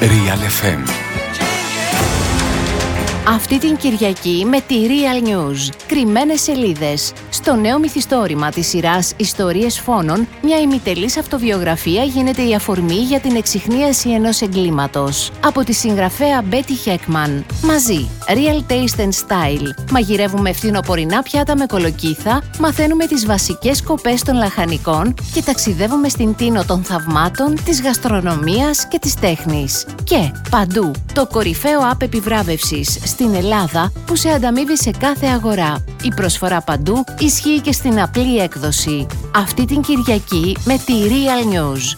Real FM. Αυτή την Κυριακή με τη Real News. Κρυμμένες σελίδες. Στο νέο μυθιστόρημα της σειράς Ιστορίες Φόνων, μια ημιτελής αυτοβιογραφία γίνεται η αφορμή για την εξιχνίαση ενός εγκλήματος. Από τη συγγραφέα Μπέτι Χέκμαν. Μαζί, Real Taste and Style. Μαγειρεύουμε φθινοπορεινά πιάτα με κολοκύθα, μαθαίνουμε τις βασικές σκοπές των λαχανικών και ταξιδεύουμε στην τίνο των θαυμάτων, της γαστρονομίας και της τέχνης. Και παντού, το κορυφαίο app επιβράβευσης στην Ελλάδα που σε ανταμείβει σε κάθε αγορά. Η προσφορά παντού ισχύει και στην απλή έκδοση. Αυτή την Κυριακή με τη Real News.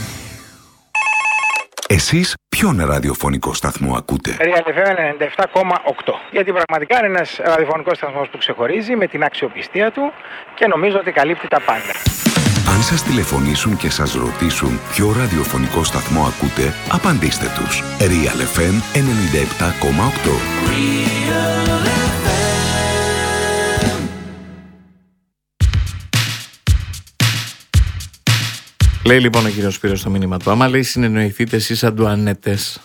Εσείς ποιον ραδιοφωνικό σταθμό ακούτε? Real FM 97,8. Γιατί πραγματικά είναι ένας ραδιοφωνικός σταθμός που ξεχωρίζει με την αξιοπιστία του και νομίζω ότι καλύπτει τα πάντα. Αν σας τηλεφωνήσουν και σας ρωτήσουν ποιο ραδιοφωνικό σταθμό ακούτε, απαντήστε τους. Real FM 97,8. Λέει λοιπόν ο κύριος Σπύρος στο μήνυμα του: άμα λέει συνεννοηθείτε εσείς Αντουανέτες,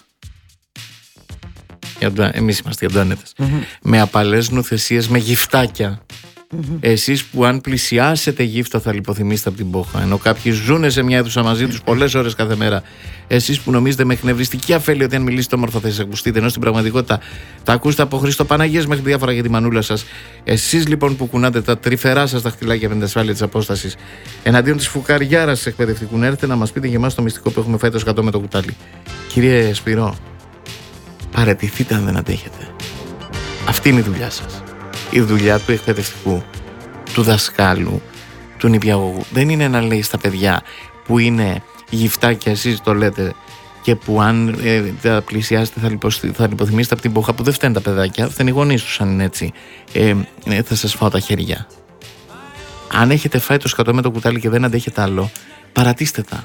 εμείς είμαστε οι Αντουανέτες, με απαλές νουθεσίες, με γυφτάκια, εσείς που αν πλησιάσετε γύφτα θα λιποθυμήσετε από την πόχα, ενώ κάποιοι ζουνε σε μια αίθουσα μαζί τους πολλές ώρες κάθε μέρα, εσείς που νομίζετε με εκνευριστική αφέλεια ότι αν μιλήσετε όμορφα θα σας ακουστείτε, ενώ στην πραγματικότητα τα ακούστε από Χριστοπαναγίες μέχρι διάφορα για τη μανούλα σας, εσείς λοιπόν που κουνάτε τα τρυφερά σας δαχτυλάκια με την ασφάλεια της απόστασης εναντίον της φουκαριάρας της εκπαιδευτικού, να έρθετε να μας πείτε για εμάς το μυστικό που έχουμε φάει το σκατό με το κουτάλι. Κύριε Σπυρό, παραιτηθείτε αν δεν αντέχετε. Αυτή είναι η δουλειά σας. Η δουλειά του εκπαιδευτικού, του δασκάλου, του νηπιαγωγού δεν είναι να λέει στα παιδιά που είναι γυφτάκια, εσείς το λέτε, και που αν τα πλησιάσετε θα λιποθυμήσετε από την πόχα, που δεν φταίνουν τα παιδάκια, φταίνουν οι γονείς τους αν είναι έτσι, θα σας φάω τα χέρια. Αν έχετε φάει το σκατό με το κουτάλι και δεν αντέχετε άλλο, παρατήστε τα.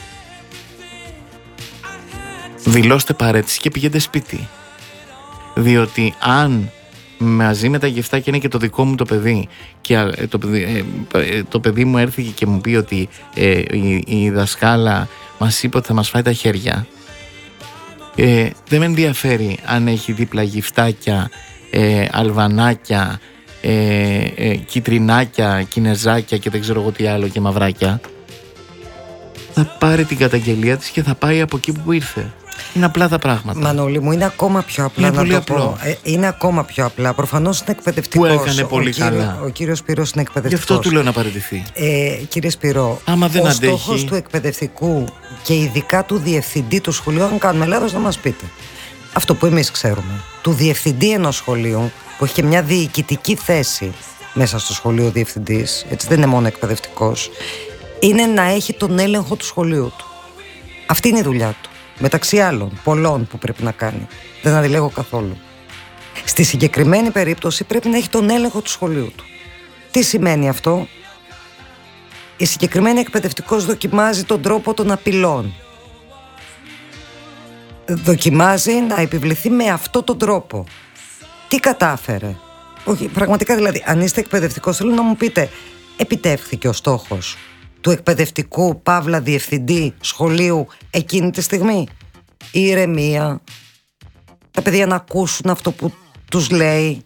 Δηλώστε παρέτηση και πηγαίνετε σπίτι. Διότι αν μαζί με τα γυφτάκια είναι και το δικό μου το παιδί και το παιδί μου έρθει και μου πει ότι η δασκάλα μας είπε ότι θα μας φάει τα χέρια, δεν με ενδιαφέρει αν έχει δίπλα γυφτάκια, αλβανάκια, κιτρινάκια, κινεζάκια και δεν ξέρω εγώ τι άλλο και μαυράκια. Θα πάρει την καταγγελία της και θα πάει από εκεί που ήρθε. Είναι απλά τα πράγματα. Μανώλη μου, είναι ακόμα πιο απλά. Είναι να πολύ το απλό. πω. Είναι ακόμα πιο απλά. Προφανώς είναι εκπαιδευτικός. Που έκανε πολύ καλά. Ο κύριος Σπύρος είναι εκπαιδευτικός. Γι' αυτό του λέω να παραιτηθεί. Κύριε Σπυρό, άμα δεν ο αντέχει, στόχος του εκπαιδευτικού και ειδικά του διευθυντή του σχολείου, αν κάνουμε λάθος να μας πείτε. Αυτό που εμείς ξέρουμε. Του διευθυντή ενός σχολείου, που έχει και μια διοικητική θέση μέσα στο σχολείο διευθυντής, έτσι δεν είναι μόνο εκπαιδευτικός, είναι να έχει τον έλεγχο του σχολείου του. Αυτή είναι η δουλειά του. Μεταξύ άλλων, πολλών που πρέπει να κάνει. Δεν αντιλέγω καθόλου. Στη συγκεκριμένη περίπτωση πρέπει να έχει τον έλεγχο του σχολείου του. Τι σημαίνει αυτό? Η συγκεκριμένη εκπαιδευτικός δοκιμάζει τον τρόπο των απειλών. Δοκιμάζει να επιβληθεί με αυτό τον τρόπο. Τι κατάφερε? Όχι, πραγματικά δηλαδή, αν είστε εκπαιδευτικός, θέλω να μου πείτε, επιτεύχθηκε ο στόχος του εκπαιδευτικού παύλα διευθυντή σχολείου εκείνη τη στιγμή? Η ηρεμία, τα παιδιά να ακούσουν αυτό που τους λέει,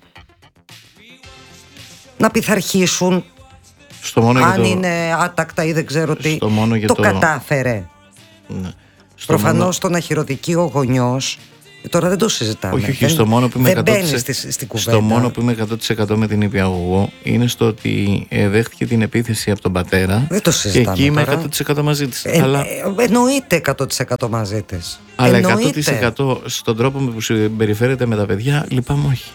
να πειθαρχήσουν, αν είναι άτακτα ή δεν ξέρω τι. Το κατάφερε. Ναι. Προφανώς το να χειροδικεί ο γονιός, τώρα δεν το συζητάμε. Όχι, στο μόνο που είμαι 100%, στην κουβέντα. στο μόνο που είμαι 100% με την νηπιαγωγό είναι στο ότι δέχτηκε την επίθεση από τον πατέρα. Δεν το συζητάμε. Και εκεί είμαι τώρα 100% μαζί της. Εννοείται 100% μαζί της. Αλλά 100% στον τρόπο που συμπεριφέρεται με τα παιδιά, λυπάμαι όχι.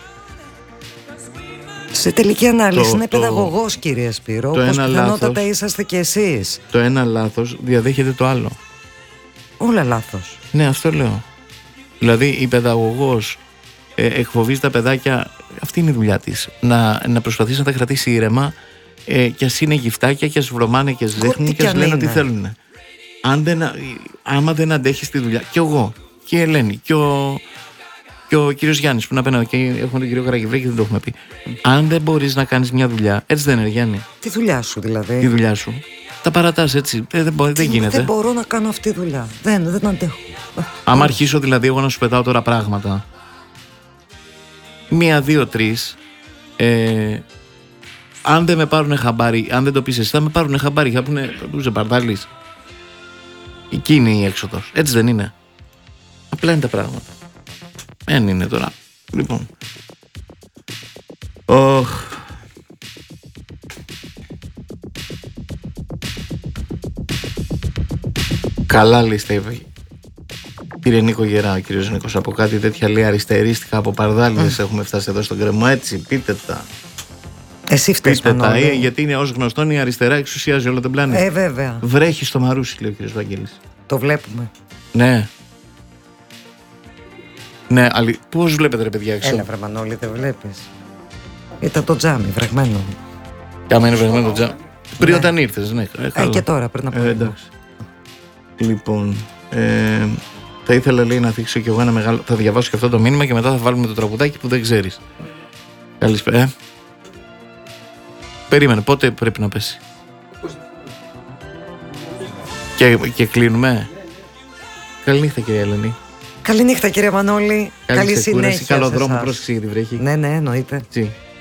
Σε τελική ανάλυση είναι παιδαγωγός, κύριε Σπύρο, όπως πιθανότατα είσαστε κι εσείς. Το ένα λάθος διαδέχεται το άλλο. Όλα λάθος. Ναι, αυτό λέω. Δηλαδή η παιδαγωγός εκφοβίζει τα παιδάκια, αυτή είναι η δουλειά της. Να προσπαθήσει να τα κρατήσει ήρεμα, και ας είναι γυφτάκια και ας βρωμάνε και ας δείχνουν και ας λένε ό,τι θέλουν. Άμα δεν αντέχεις τη δουλειά, και εγώ και η Ελένη και ο κύριος Γιάννης που είναι απέναντι, και έχουμε τον κύριο Καραγευρέκη, δεν το έχουμε πει. Αν δεν μπορείς να κάνεις μια δουλειά, έτσι δεν είναι, Γιάννη? Τη δουλειά σου δηλαδή. Τη δουλειά σου. Τα παρατάς έτσι. Δεν γίνεται. Δεν μπορώ να κάνω αυτή τη δουλειά. Δεν αντέχω. Άμα αρχίσω δηλαδή εγώ να σου πετάω τώρα πράγματα, 1, 2, 3, αν δεν με πάρουν χαμπάρι, αν δεν το πεις εσύ, θα με πάρουν χαμπάρι. Θα πούνε, πού σε παρτάλεις. Εκεί είναι η έξοδος. Έτσι δεν είναι? Απλά είναι τα πράγματα. Δεν είναι τώρα. Λοιπόν. Καλά ληστεύει. Κύριε Νίκο Γερά, ο κύριος Νίκος, από κάτι τέτοια λέει αριστερίστικα από παρδάλιδες έχουμε φτάσει εδώ στον κρεμό. Έτσι, πείτε τα. Εσύ φταίς, Μανώλη. Γιατί είναι ως γνωστόν η αριστερά εξουσιάζει όλο τον πλανήτη. Βέβαια. Βρέχει στο Μαρούσι, λέει ο κύριος Βαγγέλης. Το βλέπουμε. Ναι. Ναι, πώς βλέπετε ρε παιδιά έξω? Έλα βρε Μανώλη, δεν βλέπεις? Ήταν το τζάμι βρεγμένο. Κάμα είναι βρεγμένο το τζάμι. Πριν όταν ήρθες, ναι. Και τώρα πριν από εντάξει. Λοιπόν, θα ήθελα λέει να δείξω κι εγώ ένα μεγάλο. Θα διαβάσω και αυτό το μήνυμα και μετά θα βάλουμε το τραγουδάκι που δεν ξέρεις. Καλησπέρα. Περίμενε, πότε πρέπει να πέσει? Και κλείνουμε. Καληνύχτα κυρία Ελένη. Καληνύχτα κύριε Μανώλη. Καλή συνέχεια. Καλό δρόμο, πρόσεξε γιατί βρέχει. Ναι, εννοείται. Τι.